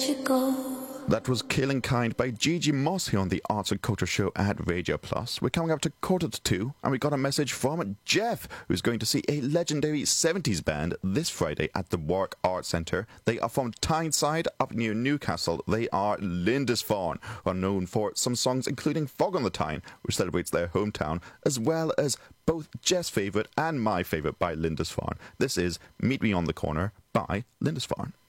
you go. That was Killing Kind by Gigi Moss here on the Arts and Culture Show at Radio Plus. We're coming up to 1:45, and we got a message from Jeff, who's going to see a legendary 70s band this Friday at the Warwick Arts Centre. They are from Tyneside, up near Newcastle. They are Lindisfarne, who are known for some songs including Fog on the Tyne, which celebrates their hometown, as well as both Jeff's favourite and my favourite by Lindisfarne. This is Meet Me on the Corner by Lindisfarne.